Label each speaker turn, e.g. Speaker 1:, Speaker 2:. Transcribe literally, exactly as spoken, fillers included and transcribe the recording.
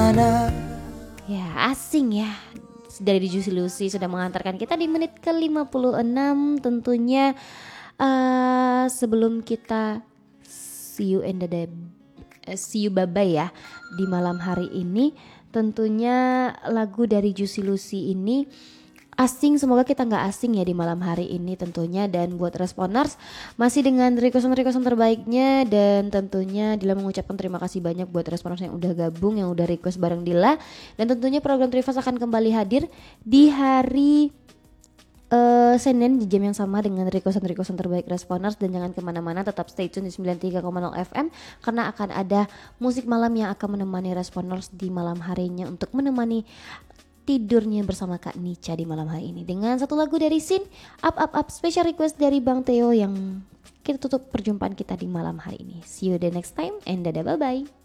Speaker 1: mana.
Speaker 2: Ya asing ya. Dari Juicy Lucy sudah mengantarkan kita di menit ke lima puluh enam. Tentunya uh, sebelum kita see you in the day, uh, see you bye bye ya di malam hari ini, tentunya lagu dari Juicy Lucy ini asing, semoga kita nggak asing ya di malam hari ini tentunya. Dan buat Responers masih dengan requestan-requestan terbaiknya, dan tentunya Dila mengucapkan terima kasih banyak buat Responers yang udah gabung, yang udah request bareng Dila. Dan tentunya program Trivas akan kembali hadir di hari uh, Senin di jam yang sama dengan requestan-requestan terbaik Responers. Dan jangan kemana-mana, tetap stay tune di sembilan puluh tiga koma nol F M karena akan ada musik malam yang akan menemani Responers di malam harinya untuk menemani tidurnya bersama Kak Nica di malam hari ini dengan satu lagu dari Sin, Up Up Up, special request dari Bang Theo yang kita tutup perjumpaan kita di malam hari ini. See you the next time and dadah, bye bye.